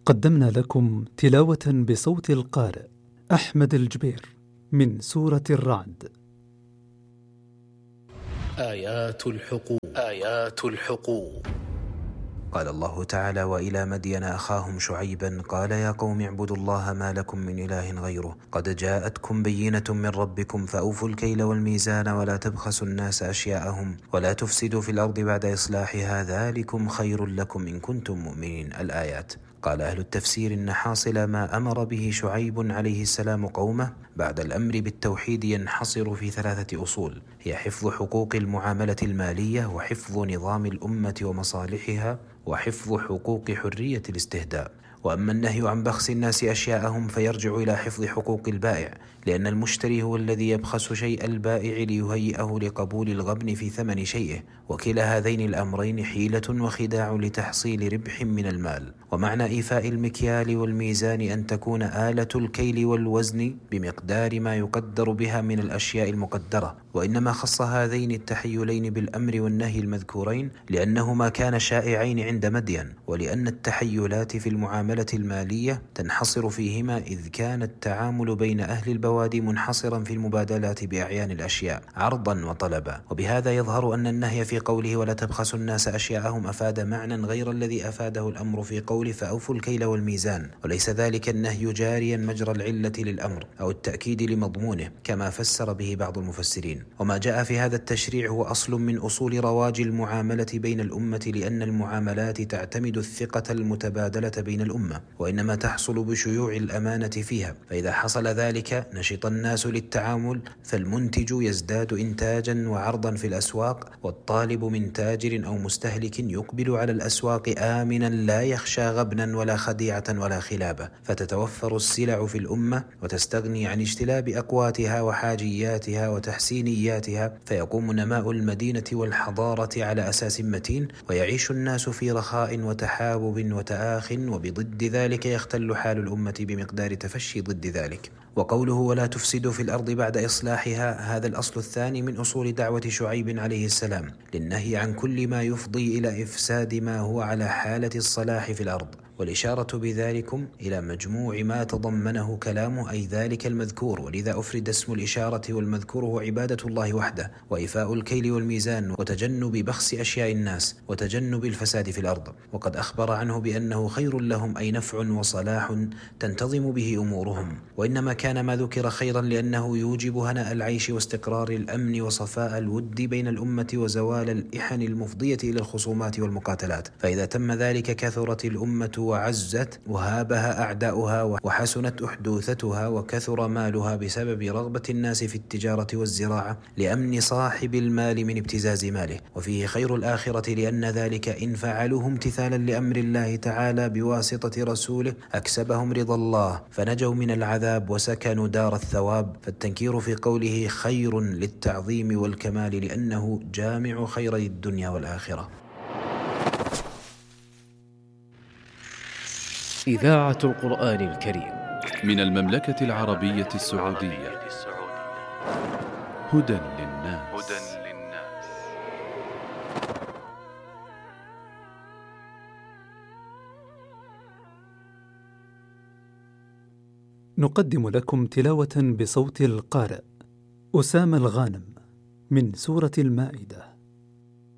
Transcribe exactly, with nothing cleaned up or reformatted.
قدمنا لكم تلاوة بصوت القارئ أحمد الجبير من سورة الرعد. آيات الحقوق آيات الحقوق قال الله تعالى: وإلى مدين أخاهم شعيبا قال يا قوم اعبدوا الله ما لكم من إله غيره قد جاءتكم بينة من ربكم فأوفوا الكيل والميزان ولا تبخسوا الناس أشياءهم ولا تفسدوا في الأرض بعد إصلاحها ذلكم خير لكم إن كنتم مؤمنين. الآيات. قال أهل التفسير إن حاصل ما أمر به شعيب عليه السلام قومه بعد الأمر بالتوحيد ينحصر في ثلاثة أصول، هي حفظ حقوق المعاملة المالية، وحفظ نظام الأمة ومصالحها، وحفظ حقوق حرية الاستهداء. وأما النهي عن بخس الناس أشياءهم فيرجع إلى حفظ حقوق البائع، لأن المشتري هو الذي يبخس شيء البائع ليهيئه لقبول الغبن في ثمن شيئه، وكلا هذين الأمرين حيلة وخداع لتحصيل ربح من المال. ومعنى إيفاء المكيال والميزان أن تكون آلة الكيل والوزن بمقدار ما يقدر بها من الأشياء المقدرة، وإنما خص هذين التحيلين بالأمر والنهي المذكورين لأنهما كان شائعين عند مدين، ولأن التحيلات في المعاملة المالية تنحصر فيهما، إذ كان التعامل بين أهل البوادي منحصرا في المبادلات بأعيان الأشياء عرضا وطلبا. وبهذا يظهر أن النهي في قوله ولا تبخسوا الناس أشياءهم أفاد معنى غير الذي أفاده الأمر في قوله فأوفوا الكيل والميزان، وليس ذلك النهي جاريا مجرى العلة للأمر أو التأكيد لمضمونه كما فسر به بعض المفسرين. وما جاء في هذا التشريع هو أصل من أصول رواج المعاملة بين الأمة، لأن المعاملات تعتمد الثقة المتبادلة بين الأمة، وإنما تحصل بشيوع الأمانة فيها، فإذا حصل ذلك نشط الناس للتعامل، فالمنتج يزداد إنتاجا وعرضا في الأسواق، والطالب من تاجر أو مستهلك يقبل على الأسواق آمنا لا يخشى غبنا ولا خديعة ولا خلابة، فتتوفر السلع في الأمة وتستغني عن اجتلاب أقواتها وحاجياتها وتحسينياتها، فيقوم نماء المدينة والحضارة على أساس متين، ويعيش الناس في رخاء وتحابب وتآخ، وبضد ذلك يختل حال الأمة بمقدار تفشي ضد ذلك. وقوله ولا تفسدوا في الأرض بعد إصلاحها، هذا الأصل الثاني من أصول دعوة شعيب عليه السلام للنهي عن كل ما يفضي إلى إفساد ما هو على حالة الصلاح في الأرض، والإشارة بذلكم إلى مجموع ما تضمنه كلامه، أي ذلك المذكور، ولذا أفرد اسم الإشارة، والمذكور هو عبادة الله وحده، وإيفاء الكيل والميزان، وتجنب بخس أشياء الناس، وتجنب الفساد في الأرض. وقد أخبر عنه بأنه خير لهم، أي نفع وصلاح تنتظم به أمورهم، وإنما كان ما ذكر خيرا لأنه يوجب هناء العيش واستقرار الأمن وصفاء الود بين الأمة وزوال الإحن المفضية إلى الخصومات والمقاتلات، فإذا تم ذلك كثرت الأمة وعزت وهابها أعداؤها وحسنت أحدوثتها وكثر مالها بسبب رغبة الناس في التجارة والزراعة لأمن صاحب المال من ابتزاز ماله. وفيه خير الآخرة، لأن ذلك إن فعلوه امتثالا لأمر الله تعالى بواسطة رسوله أكسبهم رضا الله فنجوا من العذاب وسكنوا دار الثواب. فالتنكير في قوله خير للتعظيم والكمال، لأنه جامع خيري الدنيا والآخرة. إذاعة القرآن الكريم من المملكة العربية السعودية. هدى للناس. نقدم لكم تلاوة بصوت القارئ أسامة الغانم من سورة المائدة.